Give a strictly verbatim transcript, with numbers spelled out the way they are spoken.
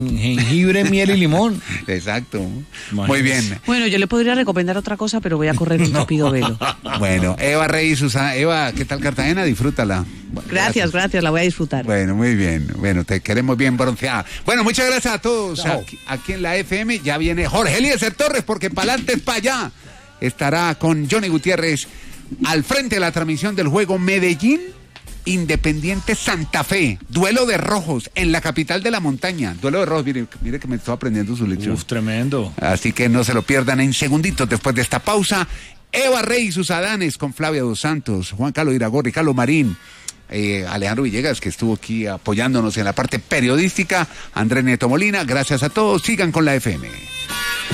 jengibre, miel y limón. Exacto. Imagínese. Muy bien. Bueno, yo le podría recomendar otra cosa, pero voy a correr un tupido velo. Bueno, Eva Rey, Susana, Eva, ¿qué tal Cartagena? Disfrútala. Bueno, Gracias, gracias, la voy a disfrutar. Bueno, muy bien. Bueno, te queremos bien bronceada. Bueno, muchas gracias a todos. Chao. Aquí, aquí en la F M ya viene Jorge Eliezer Torres, porque pa'lante es para allá. Estará con Johnny Gutiérrez al frente de la transmisión del juego Medellín Independiente Santa Fe, duelo de rojos en la capital de la montaña. Duelo de rojos, mire, mire que me estoy aprendiendo su lección. Uf, tremendo. Así que no se lo pierdan en segunditos después de esta pausa. Eva Rey y sus Adanes con Flavia Dos Santos, Juan Carlos Iragorri, Carlos Marín, eh, Alejandro Villegas, que estuvo aquí apoyándonos en la parte periodística, Andrés Neto Molina. Gracias a todos, sigan con la F M.